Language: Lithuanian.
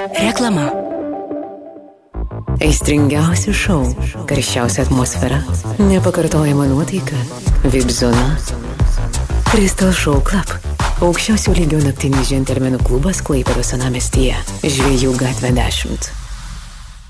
Reklama. Aistringiausi šou, karščiausia atmosfera, nepakartojama nuotaika, VIP zona. Crystal Show Club. Aukščiausio lygio naktinis džentelmenų klubas Klaipėdos senamiestyje. Žvejų gatvė 10.